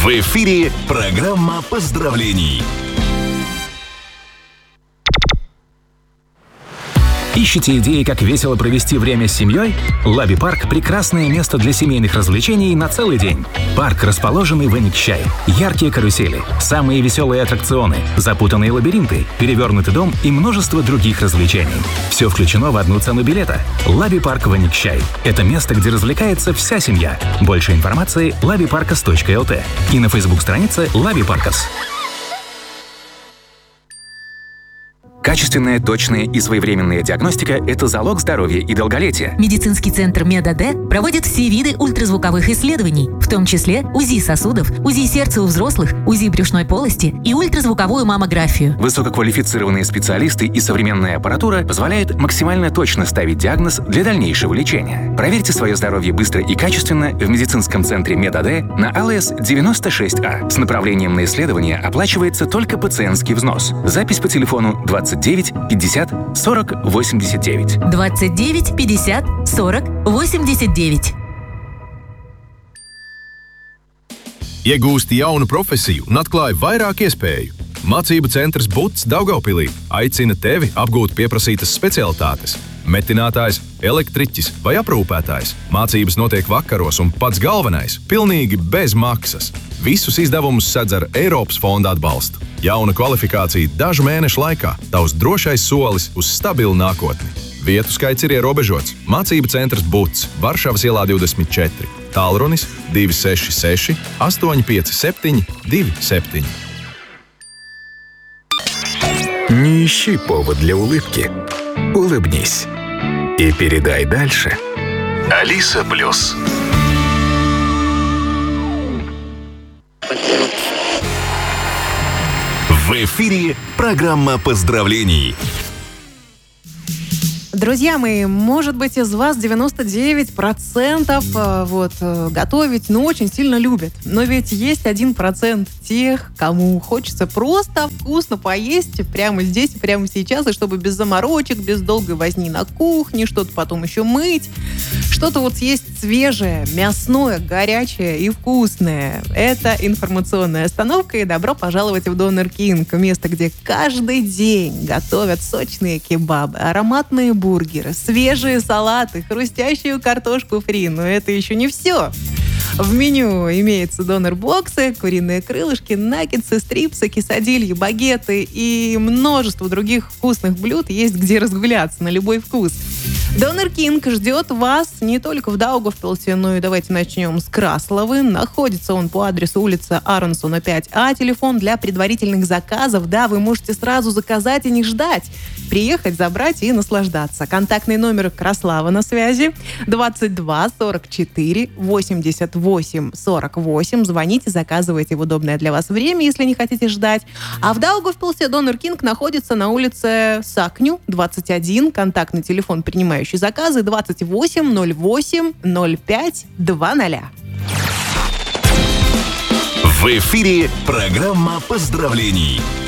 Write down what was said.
В эфире программа поздравлений. Ищете идеи, как весело провести время с семьей? Лаби-парк – прекрасное место для семейных развлечений на целый день. Парк, расположенный в Эникчай. Яркие карусели, самые веселые аттракционы, запутанные лабиринты, перевернутый дом и множество других развлечений. Все включено в одну цену билета. Лаби-парк в Эникчай. Это место, где развлекается вся семья. Больше информации – labiparkas.lt и на Facebook-странице Лаби-Паркас. Качественная, точная и своевременная диагностика – это залог здоровья и долголетия. Медицинский центр МедАД проводит все виды ультразвуковых исследований, в том числе УЗИ сосудов, УЗИ сердца у взрослых, УЗИ брюшной полости и ультразвуковую маммографию. Высококвалифицированные специалисты и современная аппаратура позволяют максимально точно ставить диагноз для дальнейшего лечения. Проверьте свое здоровье быстро и качественно в медицинском центре МедАД на АЛС 96А. С направлением на исследование оплачивается только пациентский взнос. Запись по телефону 29 50 40 89. 29 50 40 89. Iegūsti jaunu profesiju un atklāji vairāk iespēju. Mācību centrs BUTS Daugavpilī aicina tevi apgūt pieprasītas specialitātes. Metinātājs, elektriķis vai aprūpētājs. Mācības notiek vakaros un pats galvenais – pilnīgi bez maksas. Visus izdevumus sedz ar Eiropas fonda atbalstu. Jauna kvalifikācija dažu mēnešu laikā. Tavs drošais solis uz stabilu nākotni. Vietu skaits ir ierobežots. Mācību centrs BUTS, Varšavas ielā 24. Tālrunis 266 857 27. Не ищи повод для улыбки. Улыбнись. И передай дальше. Алиса Плюс. В эфире программа поздравлений. Друзья мои, может быть, из вас 99% готовить, очень сильно любят. Но ведь есть 1% тех, кому хочется просто вкусно поесть прямо здесь и прямо сейчас, и чтобы без заморочек, без долгой возни на кухне, что-то потом еще мыть. Что-то съесть свежее, мясное, горячее и вкусное. Это информационная остановка, и добро пожаловать в Донер Кинг. Место, где каждый день готовят сочные кебабы, ароматные бургеры, свежие салаты, хрустящую картошку фри. Но это еще не все. В меню имеются донер-боксы, куриные крылышки, наггетсы, стрипсы, quesadillas, багеты и множество других вкусных блюд. Есть где разгуляться на любой вкус. Донер Кинг ждет вас не только в Даугавпилсе, но и давайте начнем с Красловы. Находится он по адресу улица Аронсона, 5А. Телефон для предварительных заказов. Да, вы можете сразу заказать и не ждать. Приехать, забрать и наслаждаться. Контактный номер Краслава на связи 22 44 88 48. Звоните, заказывайте в удобное для вас время, если не хотите ждать. А в Даугавпилсе Донер Кинг находится на улице Сакню, 21. Контактный телефон, принимающий заказы, 28 08 05 20. В эфире программа поздравлений.